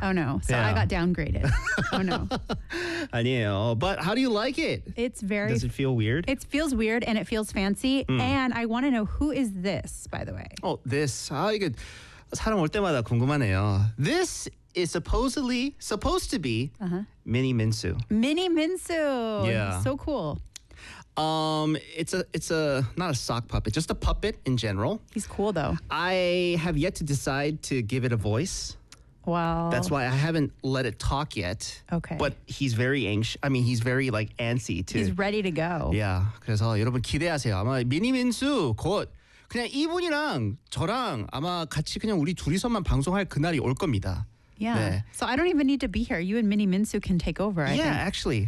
Oh no. So I Yeah. got downgraded. Oh no. 아니에요. But how do you like it? It's very Does it feel weird? It feels weird and it feels fancy. And I want to know, who is this, by the way? This. 이게 사람 올 때마다 궁금하네요. This is supposed to be Mini Minsu. Mini Minsu. Yeah. So cool. It's a not a sock puppet, just a puppet in general. He's cool though. I have yet to decide to give it a voice. Wow. That's why I haven't let it talk yet. Okay. But he's very anxious. I mean, he's very like antsy too. He's ready to go. Yeah. 그래서 여러분 기대하세요. 아마 미니 민수 곧 그냥 이분이랑 저랑 아마 같이 그냥 우리 둘이서만 방송할 그날이 올 겁니다. Yeah. 네. So I don't even need to be here. You and Mini Minsu can take over, I Yeah, think. actually.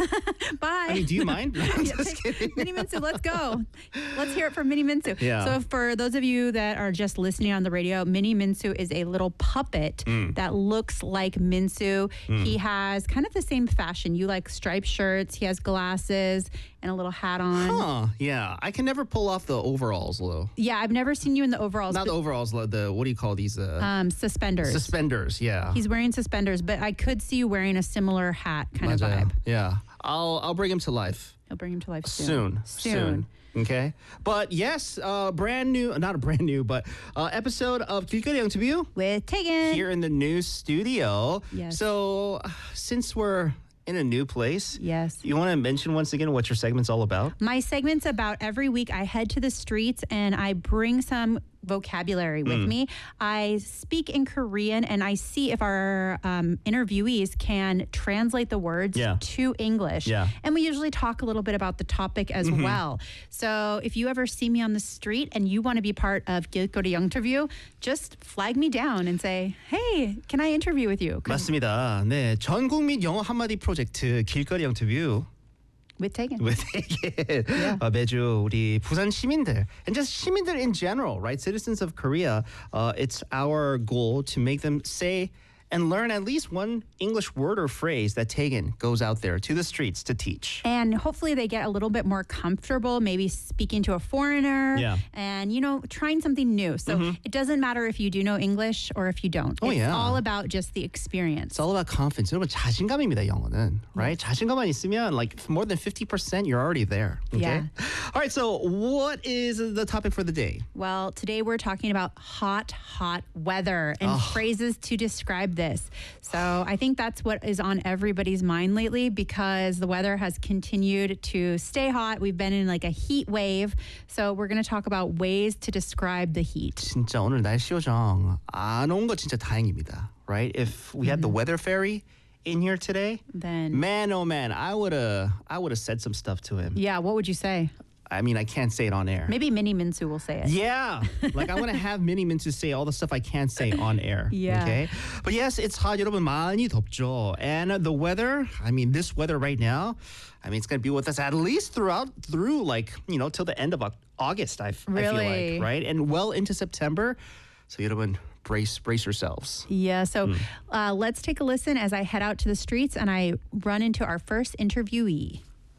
Bye. I mean, do you mind? I'm Yeah, just kidding. Mini Minsu, let's go. Let's hear it from Mini Minsu. Yeah. So for those of you that are just listening on the radio, Mini Minsu is a little puppet that looks like Minsu. He has kind of the same fashion. You like striped shirts. He has glasses and a little hat on. Huh, yeah. I can never pull off the overalls, though. Yeah, I've never seen you in the overalls. Not the overalls, the, what do you call these? Suspenders. Suspenders, yeah. He's wearing suspenders, but I could see you wearing a similar hat kind of 맞아요. vibe. Yeah. I'll bring him to life. He'll bring him to life soon. Soon. Okay. But yes, brand new, not a brand new, but episode of 길거리 interview With Tegan. here in the new studio. Yes. So since we're in a new place, Yes. you want to mention once again what your segment's all about? My segment's about every week I head to the streets and I bring some vocabulary with me. I speak in Korean and I see if our interviewees can translate the words Yeah. to English. Yeah. And we usually talk a little bit about the topic as well. So if you ever see me on the street and you want to be part of 길거리 interview, just flag me down and say, hey, can I interview with you? 'Cause 맞습니다. 네, 전 국민 영어 한마디 프로젝트 길거리 인터뷰 with Tegan. with Tegan. 매주 우리 부산 시민들 and just 시민들 in general, right? Citizens of Korea. It's our goal to make them say and learn at least one English word or phrase that Tegan goes out there to the streets to teach. And hopefully they get a little bit more comfortable, maybe speaking to a foreigner Yeah. and, you know, trying something new. So it doesn't matter if you do know English or if you don't. Oh, it's yeah. all about just the experience. It's all about confidence. 여러분 자신감입니다, 영어는. Right? 자신감만 있으면 like more than 50% you're already there. Okay? Yeah. All right, so what is the topic for the day? Well, today we're talking about hot weather and phrases to describe this. So I think that's what is on everybody's mind lately because the weather has continued to stay hot. We've been in like a heat wave. So we're going to talk about ways to describe the heat. 진짜 오늘 날씨 요정 안 온 거 진짜 다행입니다. Right? If we had the weather fairy in here today, Then, man, oh man, I would have said some stuff to him. yeah, what would you say? I mean, I can't say it on air. Maybe Mini Minsu will say it. Yeah, like I want to have Mini Min to say all the stuff I can't say on air. Yeah. Okay. But yes, it's hot. 여러분 많이 덥죠. And the weather. I mean, this weather right now. I mean, it's gonna be with us at least through like till the end of August. I feel Really? like, right, and well into September. So 여러분 brace yourselves. Yeah, so let's take a listen as I head out to the streets and I run into our first interviewee.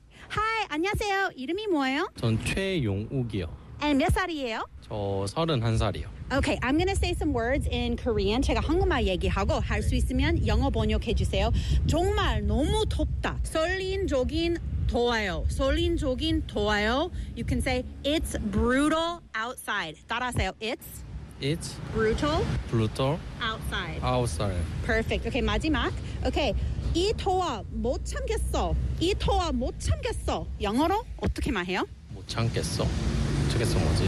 Hi, 안녕하세요. 이름이 뭐예요? 전 최용욱이요. And 몇 살이에요? 저 31살이요. Okay, I'm going to say some words in Korean. 제가 한국말 얘기하고 할 수 있으면 영어 번역해 주세요. 정말 너무 덥다. 설린적인 더워요. 설린적인 더워요. You can say it's brutal outside. 따라하세요. It's brutal brutal outside. outside. Perfect. Okay, 마지막. Okay. 이 더워 못 참겠어. 이 더워 못 참겠어. 영어로 어떻게 말해요? 못 참겠어. 참겠어 뭐지?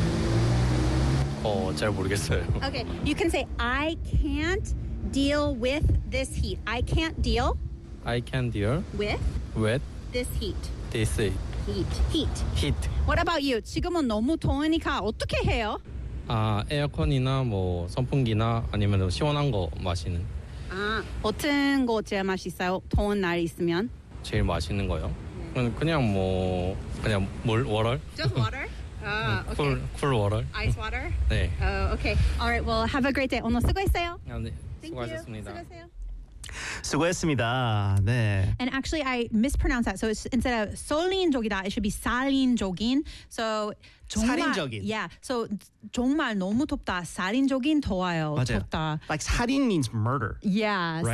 잘 모르겠어요. Okay, you can say I can't deal with this heat. I can't deal I can deal with with this heat. this Heat. heat. What about you? 지금은 너무 더우니까 어떻게 해요? 에어컨이나 뭐 선풍기나 아니면 시원한 거 마시는 어떤 거 제일 맛있어요? 더운 날 있으면? 제일 맛있는 거요. 그냥 뭐 그냥 워럴? Just water. Okay. 쿨 워럴. Ice water. 네. Okay. All right. Well, have a great day. 오늘 수고했어요. 네. Thank 수고하셨습니다. you. 수고하세요. 수고했습니다. 네. And actually, I mispronounced that. So it's, instead of 설린족이다, it should be 살인족인. So 정말, 살인적인. Yeah. So 정말 너무 덥다. 살인족인 더워요. 맞아요. 덥다. Like 살인 means murder. Yeah. Right?